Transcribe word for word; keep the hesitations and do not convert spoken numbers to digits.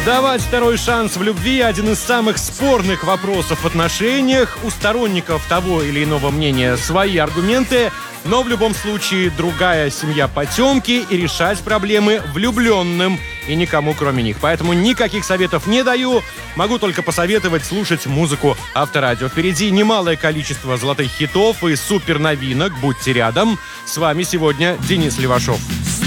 Давать второй шанс в любви – один из самых спорных вопросов в отношениях. У сторонников того или иного мнения свои аргументы, но в любом случае другая семья потемки, и решать проблемы влюбленным и никому кроме них. Поэтому никаких советов не даю, могу только посоветовать слушать музыку Авторадио. Впереди немалое количество золотых хитов и супер новинок. Будьте рядом. С вами сегодня Денис Левашов.